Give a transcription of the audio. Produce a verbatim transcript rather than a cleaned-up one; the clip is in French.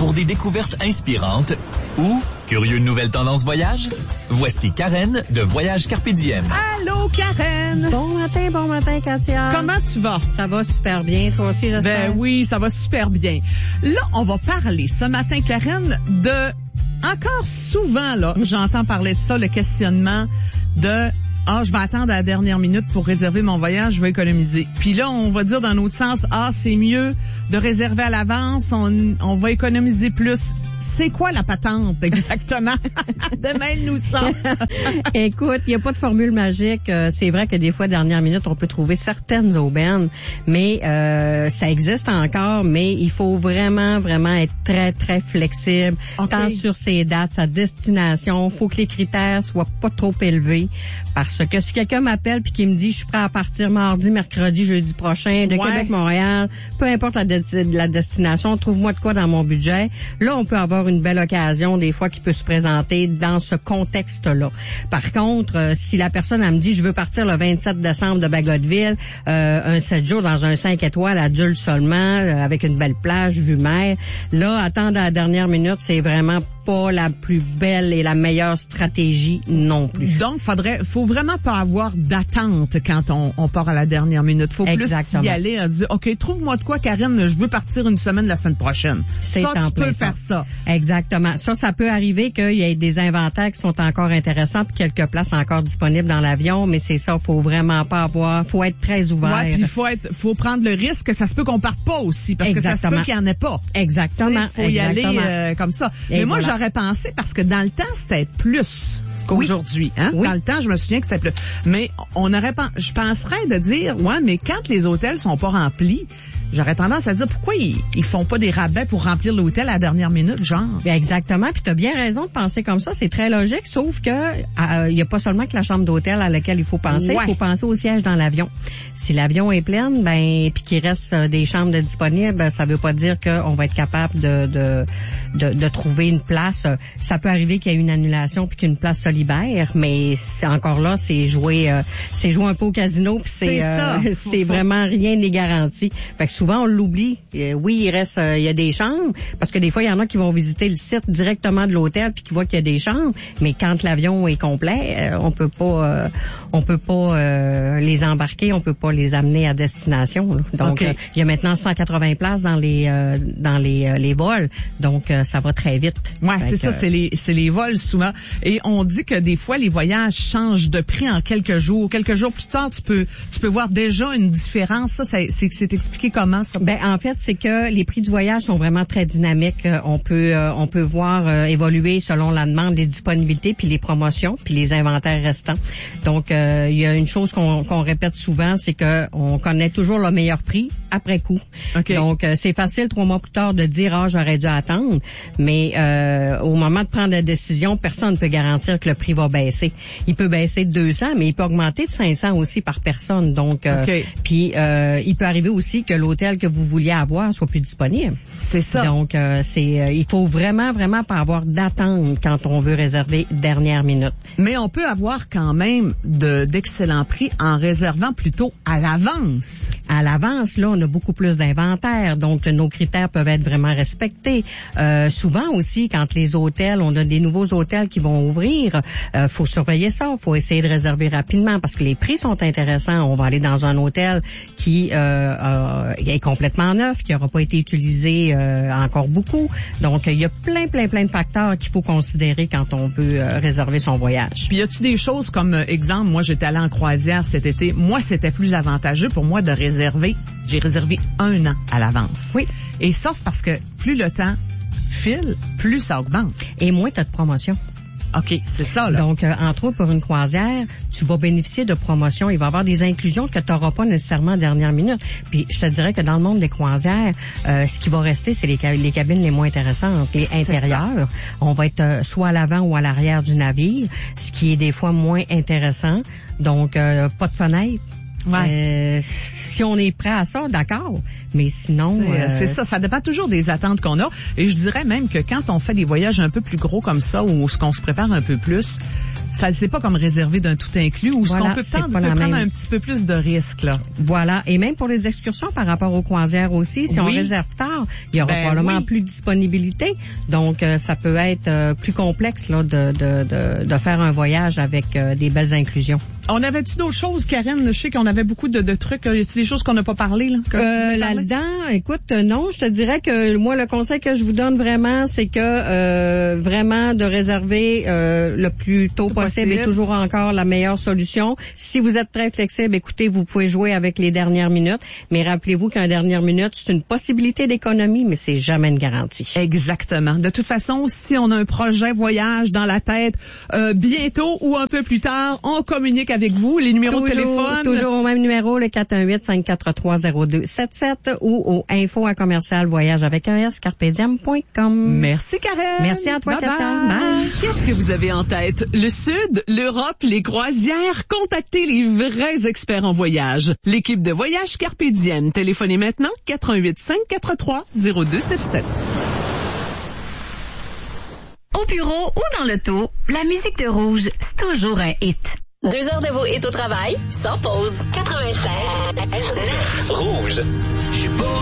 pour des découvertes inspirantes ou curieux de nouvelles tendances voyage? Voici Karen de Voyage Carpe Diem. Allô, Karen! Bon matin, bon matin, Katia. Comment tu vas? Ça va super bien, toi aussi, j'espère? Ben oui, ça va super bien. Là, on va parler ce matin, Karen, de... Encore souvent, là, j'entends parler de ça, le questionnement de « Ah, je vais attendre à la dernière minute pour réserver mon voyage, je vais économiser. » Puis là, on va dire dans l'autre sens « Ah, c'est mieux de réserver à l'avance, on, on va économiser plus. » C'est quoi la patente exactement? Demain, nous sommes. Écoute, il n'y a pas de formule magique. Euh, c'est vrai que des fois, dernière minute, on peut trouver certaines aubaines, mais euh, ça existe encore, mais il faut vraiment, vraiment être très, très flexible. Okay. Tant sur ses dates, sa destination. Il faut que les critères soient pas trop élevés. Parce que si quelqu'un m'appelle puis qui me dit « Je suis prêt à partir mardi, mercredi, jeudi prochain, de ouais. Québec-Montréal, peu importe la, de- la destination, trouve-moi de quoi dans mon budget. » Là, on peut avoir une belle occasion des fois qui peut se présenter dans ce contexte-là. Par contre, euh, si la personne elle me dit je veux partir le vingt-sept décembre de Bagotville, euh, un sept jours dans un cinq étoiles adulte seulement, euh, avec une belle plage, vue mer, là, attendre à la dernière minute, c'est vraiment pas la plus belle et la meilleure stratégie non plus. Donc, faudrait, faut vraiment pas avoir d'attente quand on, on part à la dernière minute. Faut Exactement. plus y aller à dire, OK, trouve-moi de quoi, Karine, je veux partir une semaine la semaine prochaine. C'est ça, en tu peux plein faire ça. ça. Exactement. Ça, ça peut arriver qu'il y ait des inventaires qui sont encore intéressants puis quelques places encore disponibles dans l'avion, mais c'est ça, faut vraiment pas avoir, faut être très ouvert. Ouais, puis il faut être, faut prendre le risque que ça se peut qu'on parte pas aussi, parce Exactement. que ça se peut qu'il y en ait pas. Exactement. Il faut y Exactement. aller euh, comme ça. Et mais moi, voilà. j'aurais pensé, parce que dans le temps, c'était plus qu'aujourd'hui. Hein? Oui. Dans le temps, je me souviens que c'était plus. Mais on aurait pas, je penserais de dire, ouais, mais quand les hôtels sont pas remplis, j'aurais tendance à dire pourquoi ils, ils font pas des rabais pour remplir l'hôtel à la dernière minute, genre. Exactement, puis tu as bien raison de penser comme ça, c'est très logique, sauf que il euh, y a pas seulement que la chambre d'hôtel à laquelle il faut penser, il Ouais. faut penser au siège dans l'avion. Si l'avion est plein, ben puis qu'il reste euh, des chambres de disponibles, ça veut pas dire qu'on va être capable de de, de de trouver une place. Ça peut arriver qu'il y ait une annulation puis qu'une place se libère, mais c'est encore là, c'est jouer euh, c'est jouer un peu au casino puis c'est C'est ça. euh, c'est Faut- vraiment rien n'est garanti. Fait que souvent on l'oublie. Euh, oui, il reste euh, il y a des chambres parce que des fois il y en a qui vont visiter le site directement de l'hôtel puis qui voient qu'il y a des chambres, mais quand l'avion est complet, euh, on peut pas euh, on peut pas euh, les embarquer, on peut pas les amener à destination. Là. Donc Okay. euh, il y a maintenant cent quatre-vingts places dans les euh, dans les euh, les vols. Donc euh, ça va très vite. Ouais, Fait c'est que, ça, c'est les c'est les vols souvent. Et on dit que des fois les voyages changent de prix en quelques jours. Quelques jours plus tard, tu peux tu peux voir déjà une différence. Ça, ça c'est c'est expliqué comment ça? Ben en fait, c'est que les prix du voyage sont vraiment très dynamiques. Euh, On peut euh, on peut voir euh, évoluer selon la demande, les disponibilités, puis les promotions, puis les inventaires restants. Donc euh, il y a une chose qu'on qu'on répète souvent, c'est que on connaît toujours le meilleur prix après coup. OK. Donc euh, c'est facile trois mois plus tard de dire ah j'aurais dû attendre, mais euh, au moment de prendre la décision, personne ne peut garantir que le prix va baisser. Il peut baisser de deux cents, mais il peut augmenter de cinq cents aussi par personne. Donc euh, OK. puis euh, il peut arriver aussi que l'hôtel que vous vouliez avoir soit plus disponible. C'est ça. Donc euh, c'est euh, il faut vraiment vraiment pas avoir d'attente quand on veut réserver dernière minute. Mais on peut avoir quand même de d'excellents prix en réservant plutôt à l'avance. À l'avance, là, on a beaucoup plus d'inventaire, donc nos critères peuvent être vraiment respectés. Euh, souvent aussi, quand les hôtels, on a des nouveaux hôtels qui vont ouvrir, euh, faut surveiller ça, faut essayer de réserver rapidement parce que les prix sont intéressants. On va aller dans un hôtel qui euh, euh, est complètement neuf, qui n'aura pas été utilisé euh, encore beaucoup. Donc, il y a plein, plein, plein de facteurs qu'il faut considérer quand on veut euh, réserver son voyage. Puis y a-tu des choses comme euh, exemple, moi j'étais allée en croisière cet été, moi c'était plus avantageux pour moi de réserver, j'ai réservé un an à l'avance. Oui. Et ça c'est parce que plus le temps file, plus ça augmente. Et moins tu as de promotion. OK, c'est ça là. Donc, euh, entre autres, pour une croisière, tu vas bénéficier de promotions. Il va y avoir des inclusions que tu n'auras pas nécessairement à dernière minute. Puis, je te dirais que dans le monde des croisières, euh, ce qui va rester, c'est les, les cabines les moins intéressantes, les C'est intérieures. On va être euh, soit à l'avant ou à l'arrière du navire, ce qui est des fois moins intéressant. Donc, euh, pas de fenêtre. Ouais. Euh, si on est prêt à ça, d'accord. Mais sinon... C'est, euh, c'est ça, ça dépend toujours des attentes qu'on a. Et je dirais même que quand on fait des voyages un peu plus gros comme ça, ou ce qu'on se prépare un peu plus, ça c'est pas comme réservé d'un tout inclus, ou Voilà, ce qu'on peut, c'est prendre, pas peut la prendre même. un petit peu plus de risques, là. Voilà. Et même pour les excursions par rapport aux croisières aussi, si Oui. on réserve tard, il y aura Ben probablement oui. plus de disponibilité. Donc, euh, ça peut être euh, plus complexe là de, de, de, de faire un voyage avec euh, des belles inclusions. On avait-tu d'autres choses, Karen? Je sais qu'on avait beaucoup de, de trucs. Là. Y a-t-il des choses qu'on n'a pas parlé, là? que tu Euh, voulais parler? là-dedans, écoute, euh, non, je te dirais que moi, le conseil que je vous donne vraiment, c'est que euh, vraiment de réserver euh, le plus tôt Tout possible, possible. est toujours encore la meilleure solution. Si vous êtes très flexible, écoutez, vous pouvez jouer avec les dernières minutes, mais rappelez-vous qu'un dernière minute, c'est une possibilité d'économie, mais c'est jamais une garantie. Exactement. De toute façon, si on a un projet voyage dans la tête euh, bientôt ou un peu plus tard, on communique avec vous. Les numéros Toujours, de téléphone. toujours au même numéro, le quatre un huit, cinq quatre trois, zéro deux sept sept ou au info à commercial voyage avec un S, carpediem point com. Merci, Karen. Merci à toi, Bye Katia. bye. Bye. Qu'est-ce que vous avez en tête? Le Sud, l'Europe, les croisières? Contactez les vrais experts en voyage. L'équipe de Voyage Carpe Diem. Téléphonez maintenant quatre un huit, cinq quatre trois, zéro deux sept sept. Au bureau ou dans l'auto, la musique de Rouge, c'est toujours un hit. Deux heures de vos hits au travail, sans pause. quatre-vingt-seize. Rouge.